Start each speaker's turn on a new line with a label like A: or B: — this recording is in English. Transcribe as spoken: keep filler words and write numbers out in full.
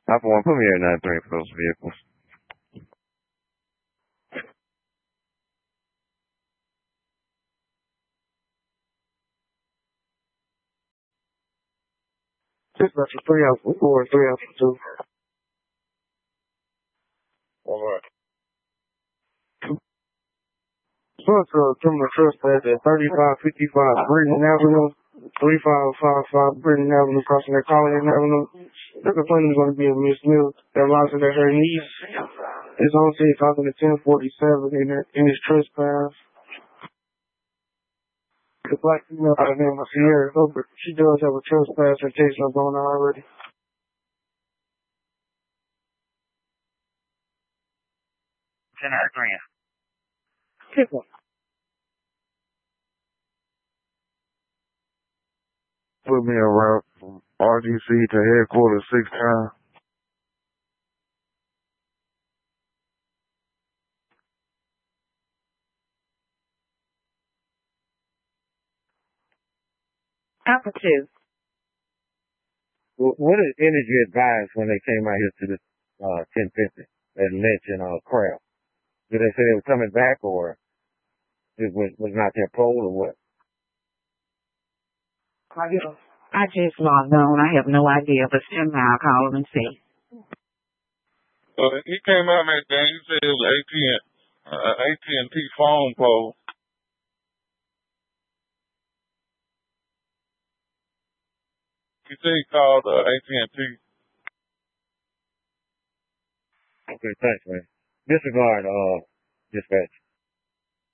A: I for one, put me at nine three for those vehicles.
B: Dispatcher three out for four, three out for two.
A: All right.
B: Plus, uh, criminal trespass at thirty-five fifty-five Britain Avenue, thirty-five fifty-five Britain Avenue, crossing that Collins Avenue. The complaint is going to be a Miss Mills that lies at her niece. It's on scene talking to ten forty-seven in, her, in his trespass. The black female by the name of Sierra Hilbert, she does have a trespass citation on her already.
C: ten out of three.
B: Kick one.
A: Put me a route from R G C to headquarters six times.
C: Alpha two.
A: What did Energy advise when they came out here to the uh, ten fifty at Lynch and uh, Crab? Did they say they were coming back, or it was, was not their pole, or what?
C: I just logged on. I have no idea, but still now I'll call them and see.
D: Uh, he came out that day. He said it was A T and uh, A T and T phone pole. He said he called uh, A T and T.
A: Okay, thanks, man. Disregard, uh, dispatch.